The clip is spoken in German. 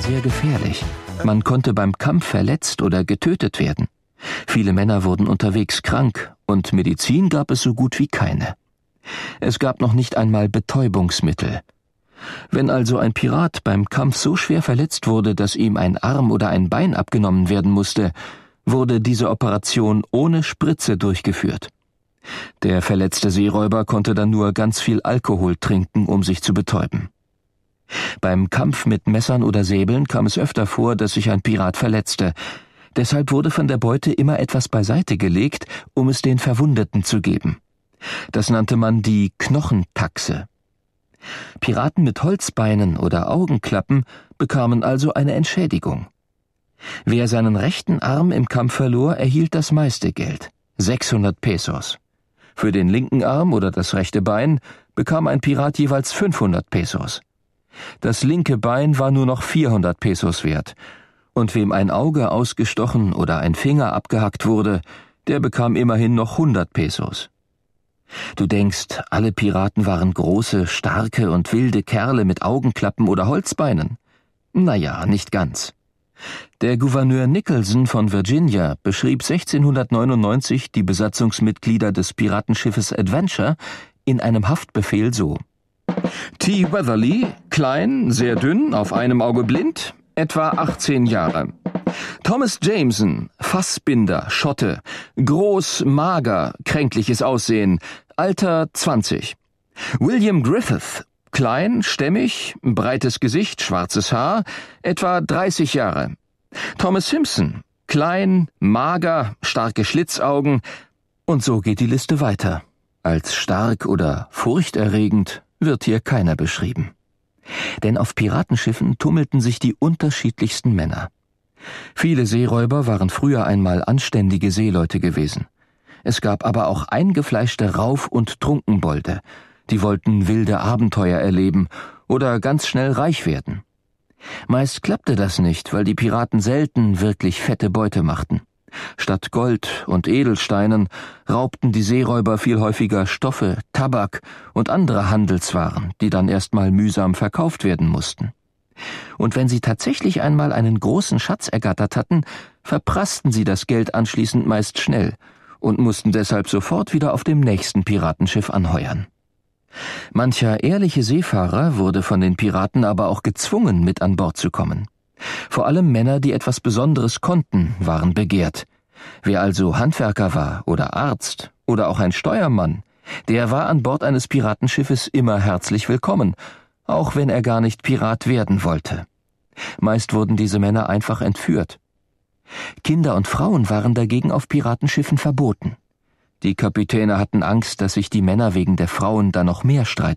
sehr gefährlich. Man konnte beim Kampf verletzt oder getötet werden. Viele Männer wurden unterwegs krank und Medizin gab es so gut wie keine. Es gab noch nicht einmal Betäubungsmittel. Wenn also ein Pirat beim Kampf so schwer verletzt wurde, dass ihm ein Arm oder ein Bein abgenommen werden musste, wurde diese Operation ohne Spritze durchgeführt. Der verletzte Seeräuber konnte dann nur ganz viel Alkohol trinken, um sich zu betäuben. Beim Kampf mit Messern oder Säbeln kam es öfter vor, dass sich ein Pirat verletzte. Deshalb wurde von der Beute immer etwas beiseite gelegt, um es den Verwundeten zu geben. Das nannte man die Knochentaxe. Piraten mit Holzbeinen oder Augenklappen bekamen also eine Entschädigung. Wer seinen rechten Arm im Kampf verlor, erhielt das meiste Geld, 600 Pesos. Für den linken Arm oder das rechte Bein bekam ein Pirat jeweils 500 Pesos. Das linke Bein war nur noch 400 Pesos wert, und wem ein Auge ausgestochen oder ein Finger abgehackt wurde, der bekam immerhin noch 100 Pesos. Du denkst, alle Piraten waren große, starke und wilde Kerle mit Augenklappen oder Holzbeinen? Naja, nicht ganz. Der Gouverneur Nicholson von Virginia beschrieb 1699 die Besatzungsmitglieder des Piratenschiffes Adventure in einem Haftbefehl so: T. Weatherly, klein, sehr dünn, auf einem Auge blind, etwa 18 Jahre. Thomas Jameson, Fassbinder, Schotte, groß, mager, kränkliches Aussehen, Alter 20. William Griffith, klein, stämmig, breites Gesicht, schwarzes Haar, etwa 30 Jahre. Thomas Simpson, klein, mager, starke Schlitzaugen, und so geht die Liste weiter. Als stark oder furchterregend wird hier keiner beschrieben. Denn auf Piratenschiffen tummelten sich die unterschiedlichsten Männer. Viele Seeräuber waren früher einmal anständige Seeleute gewesen. Es gab aber auch eingefleischte Rauf- und Trunkenbolde, die wollten wilde Abenteuer erleben oder ganz schnell reich werden. Meist klappte das nicht, weil die Piraten selten wirklich fette Beute machten. Statt Gold und Edelsteinen raubten die Seeräuber viel häufiger Stoffe, Tabak und andere Handelswaren, die dann erstmal mühsam verkauft werden mussten. Und wenn sie tatsächlich einmal einen großen Schatz ergattert hatten, verprassten sie das Geld anschließend meist schnell und mussten deshalb sofort wieder auf dem nächsten Piratenschiff anheuern. Mancher ehrliche Seefahrer wurde von den Piraten aber auch gezwungen, mit an Bord zu kommen. Vor allem Männer, die etwas Besonderes konnten, waren begehrt. Wer also Handwerker war oder Arzt oder auch ein Steuermann, der war an Bord eines Piratenschiffes immer herzlich willkommen, auch wenn er gar nicht Pirat werden wollte. Meist wurden diese Männer einfach entführt. Kinder und Frauen waren dagegen auf Piratenschiffen verboten. Die Kapitäne hatten Angst, dass sich die Männer wegen der Frauen dann noch mehr streiten